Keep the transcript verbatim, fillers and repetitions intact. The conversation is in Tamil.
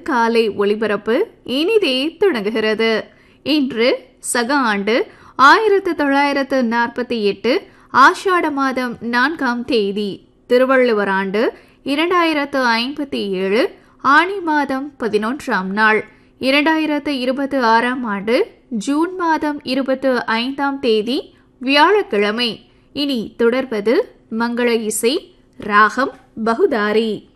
காலை ஒளிபரப்பு இனிதே தொடங்குகிறது. இன்று சக ஆண்டு ஆயிரத்து தொள்ளாயிரத்து நாற்பத்தி எட்டு ஆஷாட மாதம் நான்காம் தேதி, திருவள்ளுவர் ஆண்டு இரண்டாயிரத்து ஐம்பத்தி ஏழு ஆனி மாதம் பதினொன்றாம் நாள், இரண்டாயிரத்து இருபத்தி ஆறாம் ஆண்டு ஜூன் மாதம் இருபத்தி ஐந்தாம் தேதி வியாழக்கிழமை. இனி தொடர்வது மங்கள இசை, ராகம் பகுதாரி.